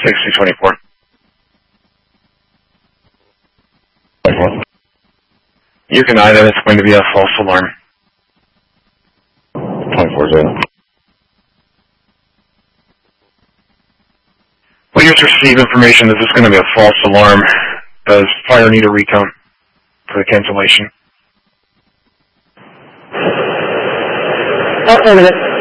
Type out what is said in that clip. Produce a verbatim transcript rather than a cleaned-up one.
sixty twenty-four. You can either. It's going to be a false alarm. twenty-four zero. We just received information that this is going to be a false alarm. Does fire need a recount for the cancellation? Oh, wait a minute.